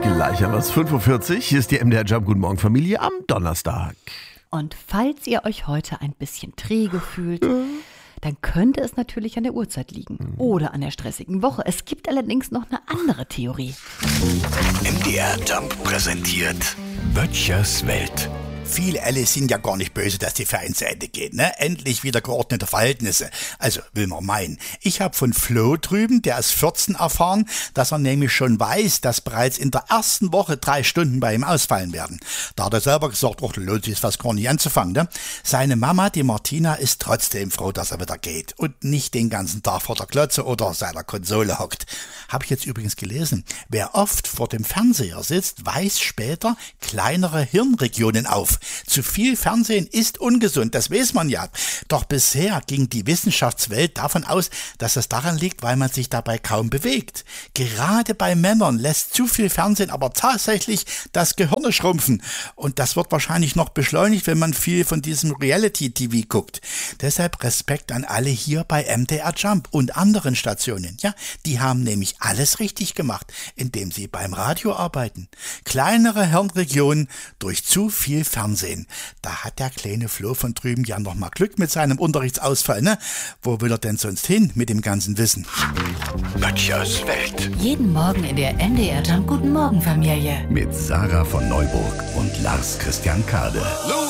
Gleich haben wir es 5:40 Uhr. Hier ist die MDR Jump. Guten Morgen, Familie, am Donnerstag. Und falls ihr euch heute ein bisschen träge fühlt, dann könnte es natürlich an der Uhrzeit liegen oder an der stressigen Woche. Es gibt allerdings noch eine andere Theorie. MDR Jump präsentiert Böttchers Welt. Viele Alice sind ja gar nicht böse, dass die Ferien zu Ende geht, ne? Endlich wieder geordnete Verhältnisse. Also, will man meinen. Ich habe von Flo drüben, der ist 14, erfahren, dass er nämlich schon weiß, dass bereits in der ersten Woche 3 Stunden bei ihm ausfallen werden. Da hat er selber gesagt, da lohnt sich fast gar nicht anzufangen, ne? Seine Mama, die Martina, ist trotzdem froh, dass er wieder geht und nicht den ganzen Tag vor der Glotze oder seiner Konsole hockt. Habe ich jetzt übrigens gelesen. Wer oft vor dem Fernseher sitzt, weist später kleinere Hirnregionen auf. Zu viel Fernsehen ist ungesund, das weiß man ja. Doch bisher ging die Wissenschaftswelt davon aus, dass es daran liegt, weil man sich dabei kaum bewegt. Gerade bei Männern lässt zu viel Fernsehen aber tatsächlich das Gehirn schrumpfen. Und das wird wahrscheinlich noch beschleunigt, wenn man viel von diesem Reality-TV guckt. Deshalb Respekt an alle hier bei MDR Jump und anderen Stationen. Ja, die haben nämlich alles richtig gemacht, indem sie beim Radio arbeiten. Kleinere Hirnregionen durch zu viel Fernsehen. Da hat der kleine Flo von drüben ja noch mal Glück mit seinem Unterrichtsausfall, ne? Wo will er denn sonst hin mit dem ganzen Wissen? Böttchers Welt. Jeden Morgen in der MDR Jump. Guten Morgen, Familie. Mit Sarah von Neuburg und Lars Christian Kade.